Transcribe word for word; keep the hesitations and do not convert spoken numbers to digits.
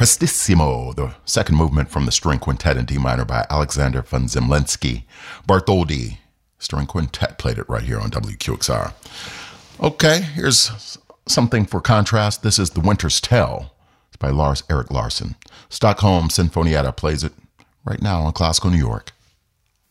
Prestissimo, the second movement from the string quintet in D minor by Alexander von Zemlinsky. Bartholdi, string quintet, played it right here on W Q X R. Okay, here's something for contrast. This is The Winter's Tale. It's by Lars Erik Larsson. Stockholm Sinfonietta plays it right now on Classical New York.